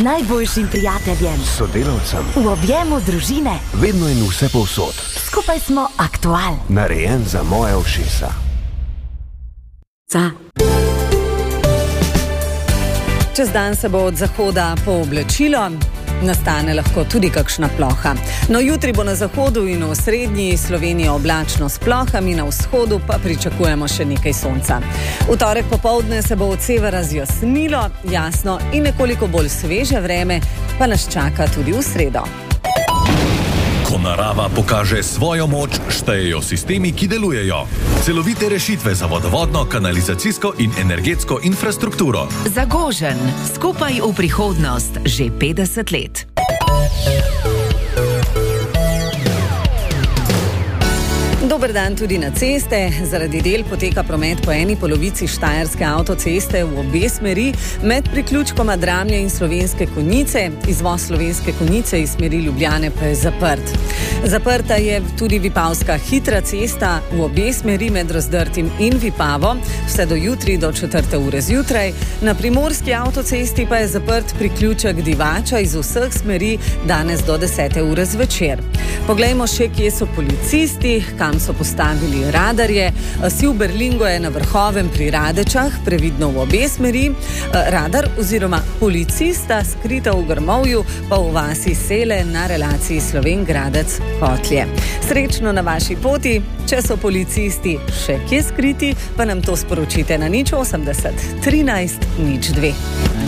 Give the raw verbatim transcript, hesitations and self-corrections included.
najboljšim prijateljem, sodelavcem, v objemu družine. Vedno in vse povsod. Skupaj smo aktualni. Narejen za moje ušesa. Ca. Čez dan se bo od zahoda pooblačilo, nastane lahko tudi kakšna ploha. No, jutri bo na zahodu in v srednji Sloveniji oblačno s plohami, na vzhodu pa pričakujemo še nekaj sonca. V torek popoldne se bo od severa zjasnilo, jasno in nekoliko bolj sveže vreme pa nas čaka tudi v sredo. Ko narava pokaže svojo moč, štejejo sistemi, ki delujejo. Celovite rešitve za vodovodno, kanalizacijsko in energetsko infrastrukturo. Zagožen, skupaj v prihodnost že petdeset let. Dober dan tudi na ceste. Zaradi del poteka promet po eni polovici Štajerske avtoceste v obe smeri med priključkoma Dramlje in Slovenske Konjice. Izvoz Slovenske Konjice iz smeri Ljubljane pa je zaprt. Zaprta je tudi Vipavska hitra cesta v obe smeri med Razdrtim in Vipavo, vse do jutri do četrte ure zjutraj. Na Primorski avtocesti pa je zaprt priključek Divača iz vseh smeri danes do desete ure zvečer. Poglejmo še, kje so policisti, kam so postavili radarje. Si v Berlingu je na Vrhovem pri Radečah, previdno v obe smeri. Radar oziroma policista skrita v Grmovju, pa v vasi Sele na relaciji Slovenj-Gradec-Kotlje. Srečno na vaši poti. Če so policisti še kje skriti, pa nam to sporočite na nič osemdeset trinajst nič dve.